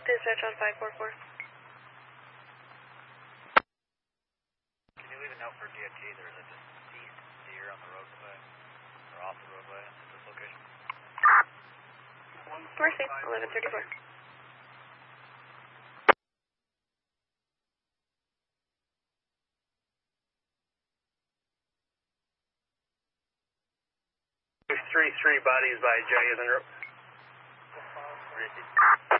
Dispatch on 544. Can you leave a note for DOT? There's a deceased deer on the roadway, or off the roadway at this location. Mercy, 1134. There's three bodies by Jay, isn't there?